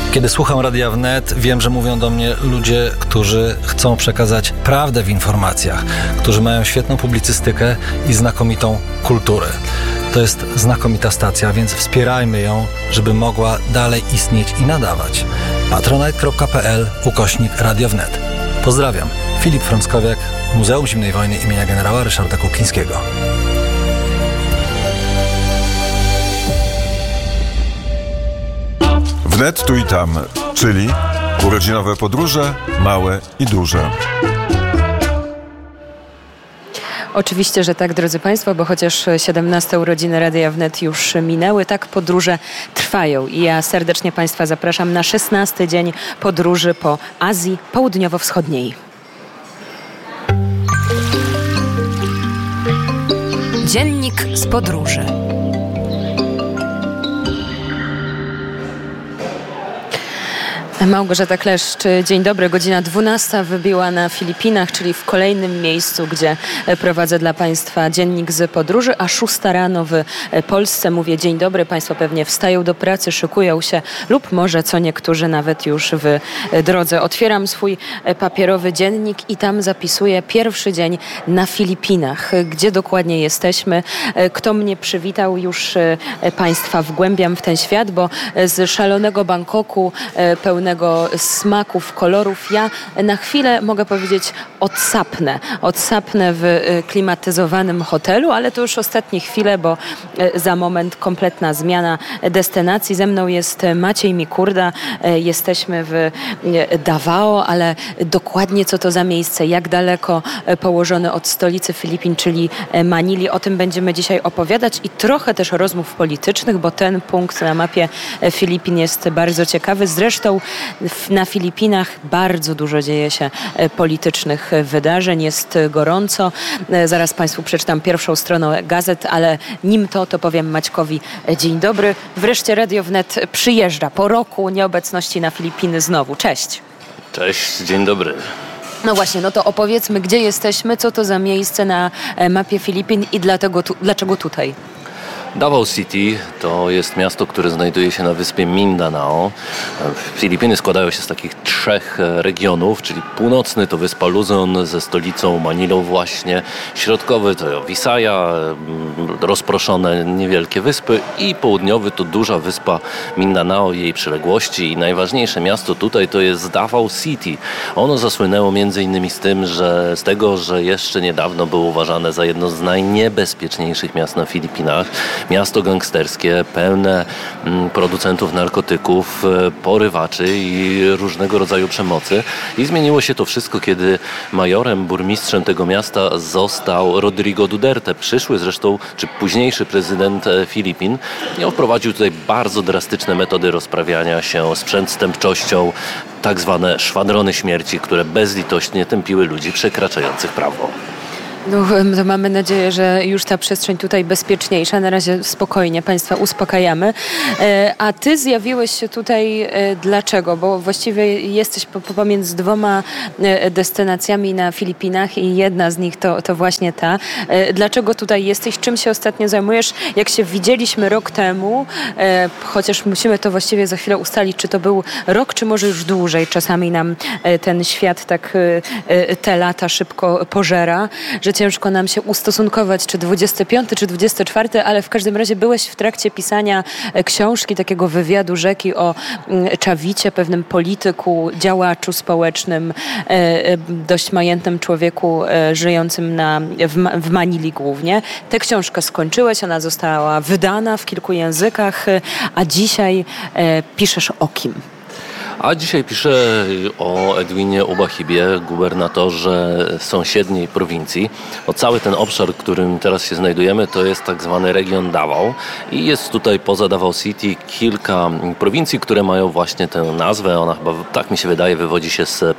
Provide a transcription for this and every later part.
Kiedy słucham Radia Wnet, wiem, że mówią do mnie ludzie, którzy chcą przekazać prawdę w informacjach, którzy mają świetną publicystykę i znakomitą kulturę. To jest znakomita stacja, więc wspierajmy ją, żeby mogła dalej istnieć i nadawać. patronite.pl/Radio Wnet. Pozdrawiam. Filip Frąckowiak, Muzeum Zimnej Wojny imienia generała Ryszarda Kuklińskiego. Wnet tu i tam, czyli urodzinowe podróże, małe i duże. Oczywiście, że tak, drodzy Państwo, bo chociaż 17 urodziny Radia Wnet już minęły, tak podróże trwają. I ja serdecznie Państwa zapraszam na 16 dzień podróży po Azji Południowo-Wschodniej. Dziennik z podróży. Małgorzata Kleszcz, dzień dobry. Godzina 12 wybiła na Filipinach, czyli w kolejnym miejscu, gdzie prowadzę dla Państwa dziennik z podróży, a 6 rano w Polsce. Mówię dzień dobry. Państwo pewnie wstają do pracy, szykują się lub może co niektórzy nawet już w drodze. Otwieram swój papierowy dziennik i tam zapisuję pierwszy dzień na Filipinach. Gdzie dokładnie jesteśmy? Kto mnie przywitał? Już Państwa wgłębiam w ten świat, bo z szalonego Bangkoku pełnego smaków, kolorów, ja na chwilę, mogę powiedzieć, odsapnę w klimatyzowanym hotelu, ale to już ostatnie chwile, bo za moment kompletna zmiana destynacji. Ze mną jest Maciej Mikurda, jesteśmy w Davao, ale dokładnie co to za miejsce, jak daleko położone od stolicy Filipin, czyli Manili, o tym będziemy dzisiaj opowiadać i trochę też rozmów politycznych, bo ten punkt na mapie Filipin jest bardzo ciekawy. Zresztą na Filipinach bardzo dużo dzieje się politycznych wydarzeń, jest gorąco. Zaraz Państwu przeczytam pierwszą stronę gazet, ale nim to powiem Maćkowi dzień dobry. Wreszcie Radio Wnet przyjeżdża po roku nieobecności na Filipiny znowu. Cześć. Cześć, dzień dobry. No właśnie, no to opowiedzmy, gdzie jesteśmy, co to za miejsce na mapie Filipin i dlaczego tutaj? Davao City to jest miasto, które znajduje się na wyspie Mindanao. Filipiny składają się z takich 3 regionów, czyli północny to wyspa Luzon ze stolicą Manilą właśnie, środkowy to Visaya, rozproszone niewielkie wyspy i południowy to duża wyspa Mindanao i jej przyległości i najważniejsze miasto tutaj to jest Davao City. Ono zasłynęło między innymi z tego, że jeszcze niedawno było uważane za jedno z najniebezpieczniejszych miast na Filipinach. Miasto gangsterskie, pełne producentów narkotyków, porywaczy i różnego rodzaju przemocy. I zmieniło się to wszystko, kiedy majorem, burmistrzem tego miasta został Rodrigo Duterte, przyszły zresztą, czy późniejszy prezydent Filipin. I on wprowadził tutaj bardzo drastyczne metody rozprawiania się z przestępczością, tak zwane szwadrony śmierci, które bezlitośnie tępiły ludzi przekraczających prawo. No, to mamy nadzieję, że już ta przestrzeń tutaj bezpieczniejsza. Na razie spokojnie Państwa uspokajamy. A Ty zjawiłeś się tutaj dlaczego? Bo właściwie jesteś pomiędzy 2 destynacjami na Filipinach i jedna z nich to właśnie ta. Dlaczego tutaj jesteś? Czym się ostatnio zajmujesz? Jak się widzieliśmy rok temu, chociaż musimy to właściwie za chwilę ustalić, czy to był rok, czy może już dłużej. Czasami nam ten świat tak te lata szybko pożera, że ciężko nam się ustosunkować, czy 25, czy 24, ale w każdym razie byłeś w trakcie pisania książki, takiego wywiadu rzeki o Czavicie, pewnym polityku, działaczu społecznym, dość majętnym człowieku żyjącym w Manili głównie. Tę książkę skończyłeś, ona została wydana w kilku językach, a dzisiaj piszesz o kim? A dzisiaj piszę o Edwinie Ubahibie, gubernatorze sąsiedniej prowincji. Bo cały ten obszar, w którym teraz się znajdujemy, to jest tak zwany region Davao. I jest tutaj poza Davao City kilka prowincji, które mają właśnie tę nazwę. Ona chyba, tak mi się wydaje, wywodzi się z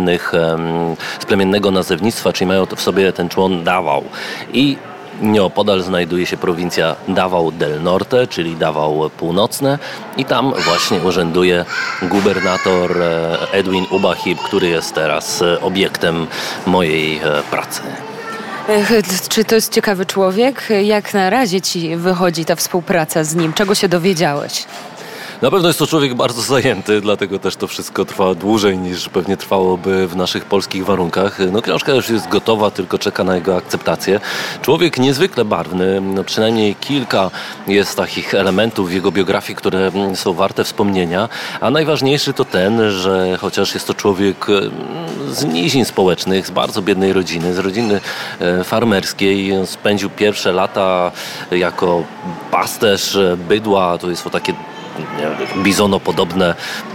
plemiennego nazewnictwa, czyli mają to w sobie ten człon Davao. I nieopodal znajduje się prowincja Davao del Norte, czyli Davao Północne i tam właśnie urzęduje gubernator Edwin Ubahib, który jest teraz obiektem mojej pracy. Czy to jest ciekawy człowiek? Jak na razie Ci wychodzi ta współpraca z nim? Czego się dowiedziałeś? Na pewno jest to człowiek bardzo zajęty, dlatego też to wszystko trwa dłużej niż pewnie trwałoby w naszych polskich warunkach. No, książka już jest gotowa, tylko czeka na jego akceptację. Człowiek niezwykle barwny, no, przynajmniej kilka jest takich elementów w jego biografii, które są warte wspomnienia, a najważniejszy to ten, że chociaż jest to człowiek z nizin społecznych, z bardzo biednej rodziny, z rodziny farmerskiej, spędził pierwsze lata jako pasterz bydła, to jest to takie bizonopodobne,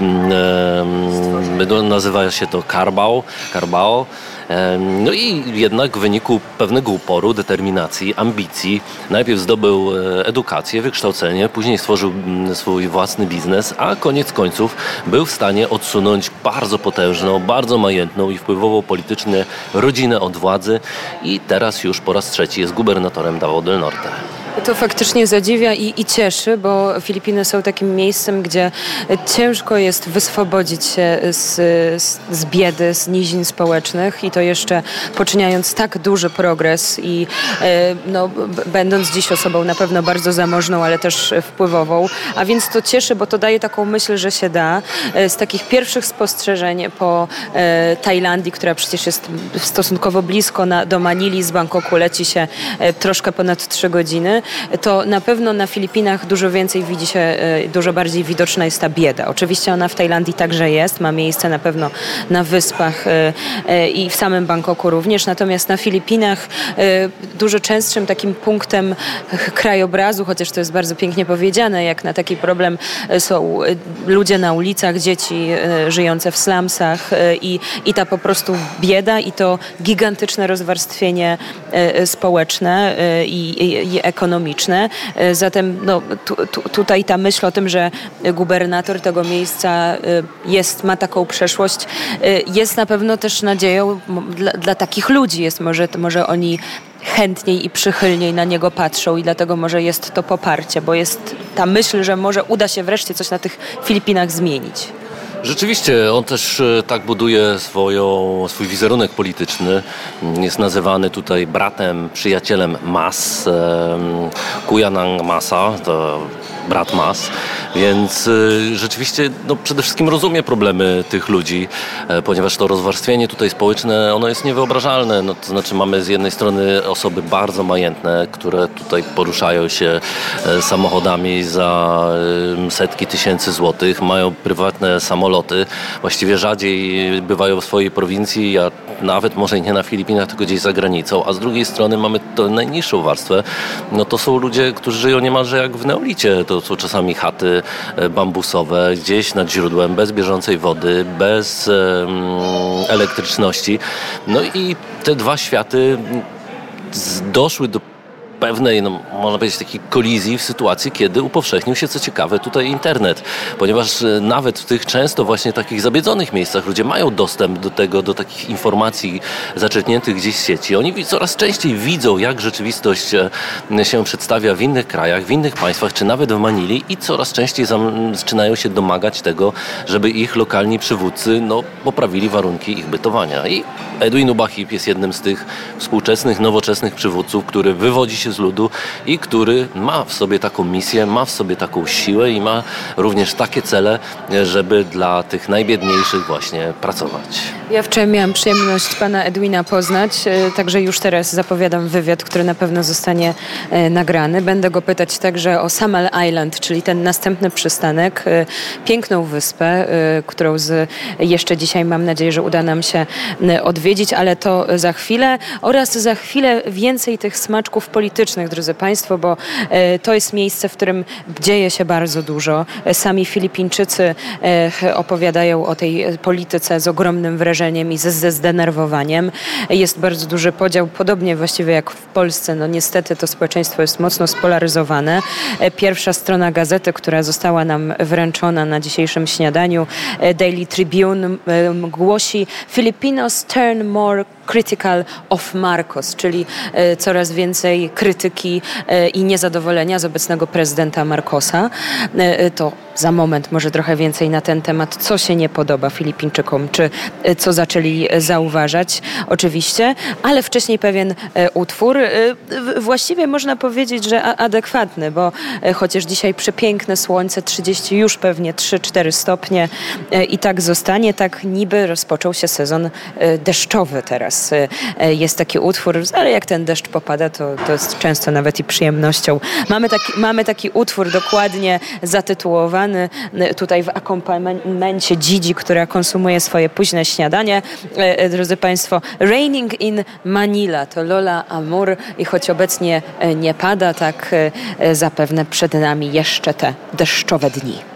nazywa się to karbao. No i jednak w wyniku pewnego uporu, determinacji, ambicji najpierw zdobył edukację, wykształcenie, później stworzył swój własny biznes, a koniec końców był w stanie odsunąć bardzo potężną, bardzo majętną i wpływową politycznie rodzinę od władzy i teraz już po raz trzeci jest gubernatorem Davao del Norte. To faktycznie zadziwia i cieszy, bo Filipiny są takim miejscem, gdzie ciężko jest wyswobodzić się z biedy, z nizin społecznych i to jeszcze poczyniając tak duży progres i będąc dziś osobą na pewno bardzo zamożną, ale też wpływową. A więc to cieszy, bo to daje taką myśl, że się da. Z takich pierwszych spostrzeżeń po Tajlandii, która przecież jest stosunkowo blisko do Manili, z Bangkoku leci się troszkę ponad 3 godziny, to na pewno na Filipinach dużo więcej widzi się, dużo bardziej widoczna jest ta bieda. Oczywiście ona w Tajlandii także jest, ma miejsce na pewno na wyspach i w samym Bangkoku również, natomiast na Filipinach dużo częstszym takim punktem krajobrazu, chociaż to jest bardzo pięknie powiedziane, jak na taki problem są ludzie na ulicach, dzieci żyjące w slumsach i ta po prostu bieda i to gigantyczne rozwarstwienie społeczne i ekonomiczne. Zatem tutaj ta myśl o tym, że gubernator tego miejsca ma taką przeszłość, jest na pewno też nadzieją dla takich ludzi. Jest może oni chętniej i przychylniej na niego patrzą i dlatego może jest to poparcie, bo jest ta myśl, że może uda się wreszcie coś na tych Filipinach zmienić. Rzeczywiście, on też tak buduje swój wizerunek polityczny. Jest nazywany tutaj bratem, przyjacielem Mas, Kuyanang Masa, to brat Mas, więc rzeczywiście przede wszystkim rozumie problemy tych ludzi, ponieważ to rozwarstwienie tutaj społeczne, ono jest niewyobrażalne. To znaczy mamy z jednej strony osoby bardzo majętne, które tutaj poruszają się samochodami za setki tysięcy złotych, mają prywatne samoloty, właściwie rzadziej bywają w swojej prowincji, a nawet może nie na Filipinach, tylko gdzieś za granicą, a z drugiej strony mamy tę najniższą warstwę. To są ludzie, którzy żyją niemalże jak w neolicie. To są czasami chaty bambusowe, gdzieś nad źródłem, bez bieżącej wody, bez elektryczności. I te dwa światy doszły do pewnej, można powiedzieć, takiej kolizji w sytuacji, kiedy upowszechnił się, co ciekawe, tutaj internet. Ponieważ nawet w tych często właśnie takich zabiedzonych miejscach ludzie mają dostęp do takich informacji zaczerpniętych gdzieś z sieci. Oni coraz częściej widzą, jak rzeczywistość się przedstawia w innych krajach, w innych państwach, czy nawet w Manili i coraz częściej zaczynają się domagać tego, żeby ich lokalni przywódcy poprawili warunki ich bytowania. I Edwin Ubahib jest jednym z tych współczesnych, nowoczesnych przywódców, który wywodzi się z ludu i który ma w sobie taką misję, ma w sobie taką siłę i ma również takie cele, żeby dla tych najbiedniejszych właśnie pracować. Ja wczoraj miałam przyjemność pana Edwina poznać, także już teraz zapowiadam wywiad, który na pewno zostanie nagrany. Będę go pytać także o Samal Island, czyli ten następny przystanek, piękną wyspę, którą jeszcze dzisiaj mam nadzieję, że uda nam się odwiedzić, ale to za chwilę oraz za chwilę więcej tych smaczków politycznych, drodzy państwo, bo to jest miejsce, w którym dzieje się bardzo dużo. Sami Filipińczycy opowiadają o tej polityce z ogromnym wrażeniem i ze zdenerwowaniem. Jest bardzo duży podział, podobnie właściwie jak w Polsce. Niestety to społeczeństwo jest mocno spolaryzowane. Pierwsza strona gazety, która została nam wręczona na dzisiejszym śniadaniu, Daily Tribune, głosi Filipinos turn more critical of Marcos, czyli coraz więcej krytyki i niezadowolenia z obecnego prezydenta Marcosa. To za moment może trochę więcej na ten temat, co się nie podoba Filipińczykom, czy co zaczęli zauważać oczywiście, ale wcześniej pewien utwór, właściwie można powiedzieć, że adekwatny, bo chociaż dzisiaj przepiękne słońce, 30 już pewnie 3-4 stopnie i tak zostanie, tak niby rozpoczął się sezon deszczowy teraz. Jest taki utwór, ale jak ten deszcz popada, to jest często nawet i przyjemnością. Mamy taki utwór dokładnie zatytułowany tutaj w akompaniamencie Dzidzi, która konsumuje swoje późne śniadanie. Drodzy Państwo, Raining in Manila to Lola Amour i choć obecnie nie pada, tak zapewne przed nami jeszcze te deszczowe dni.